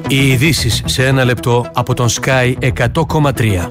Οι ειδήσεις σε ένα λεπτό από τον Sky 100,3.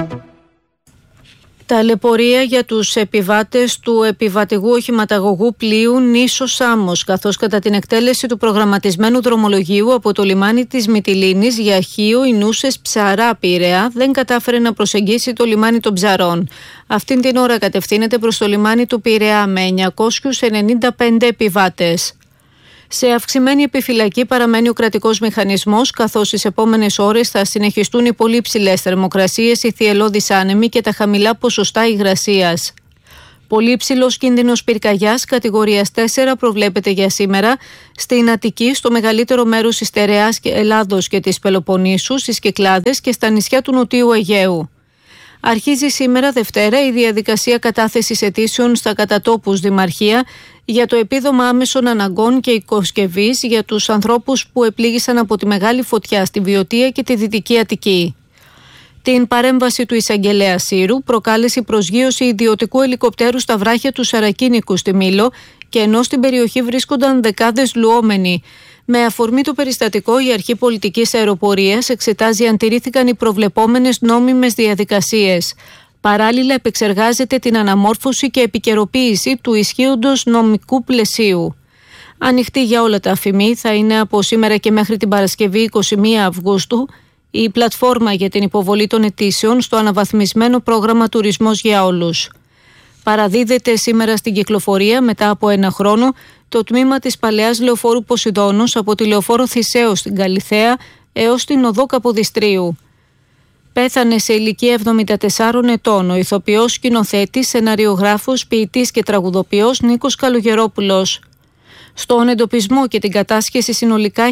Ταλαιπωρία για τους επιβάτες του επιβατηγού οχηματαγωγού πλοίου Νήσος Σάμος, καθώς κατά την εκτέλεση του προγραμματισμένου δρομολογίου από το λιμάνι της Μυτιλήνης για Χίο, Ινούσες, Ψαρά, Πειραιά δεν κατάφερε να προσεγγίσει το λιμάνι των Ψαρών. Αυτήν την ώρα κατευθύνεται προς το λιμάνι του Πειραιά με 995 επιβάτες. Σε αυξημένη επιφυλακή παραμένει ο κρατικός μηχανισμός, καθώς στις επόμενες ώρες θα συνεχιστούν οι πολύ ψηλές θερμοκρασίες, οι θυελλώδεις άνεμοι και τα χαμηλά ποσοστά υγρασίας. Πολύ ψηλός κίνδυνος πυρκαγιάς κατηγορίας 4 προβλέπεται για σήμερα στην Αττική, στο μεγαλύτερο μέρος της Στερεάς Ελλάδος και της Πελοποννήσου, στις Κυκλάδες και στα νησιά του Νοτιού Αιγαίου. Αρχίζει σήμερα Δευτέρα η διαδικασία κατάθεσης αιτήσεων στα κατατόπους Δημαρχία για το επίδομα άμεσων αναγκών και οικοσκευής για τους ανθρώπους που επλήγησαν από τη μεγάλη φωτιά στη Βιωτία και τη Δυτική Αττική. Την παρέμβαση του εισαγγελέα Σύρου προκάλεσε η προσγείωση ιδιωτικού ελικοπτέρου στα βράχια του Σαρακίνικου στη Μήλο, και ενώ στην περιοχή βρίσκονταν δεκάδες λουόμενοι. Με αφορμή το περιστατικό, η Αρχή Πολιτικής Αεροπορίας εξετάζει αν τηρήθηκαν οι προβλεπόμενες νόμιμες διαδικασίες. Παράλληλα, επεξεργάζεται την αναμόρφωση και επικαιροποίηση του ισχύοντος νομικού πλαισίου. Ανοιχτή για όλα τα αφημί θα είναι από σήμερα και μέχρι την Παρασκευή 21 Αυγούστου η πλατφόρμα για την υποβολή των αιτήσεων στο αναβαθμισμένο πρόγραμμα Τουρισμός για Όλους. Παραδίδεται σήμερα στην κυκλοφορία μετά από ένα χρόνο το τμήμα της παλαιάς λεωφόρου Ποσειδώνος από τη λεωφόρο Θησέως στην Καλιθέα έως την οδό Καποδιστρίου. Πέθανε σε ηλικία 74 ετών ο ηθοποιός, σκηνοθέτης, σεναριογράφος, ποιητής και τραγουδοποιός Νίκος Καλογερόπουλος. Στον εντοπισμό και την κατάσχεση συνολικά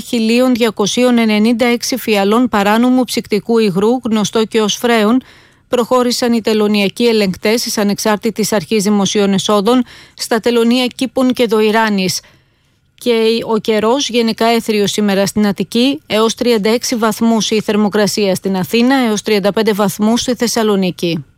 1.296 φιαλών παράνομου ψυκτικού υγρού, γνωστό και ως φρέων, προχώρησαν οι τελωνειακοί ελεγκτές της Ανεξάρτητης Αρχής Δημοσίων Εσόδων στα τελωνεία Κήπων και Δοϊράνης. Και ο καιρός γενικά έθριος σήμερα στην Αττική, έως 36 βαθμούς η θερμοκρασία στην Αθήνα, έως 35 βαθμούς στη Θεσσαλονίκη.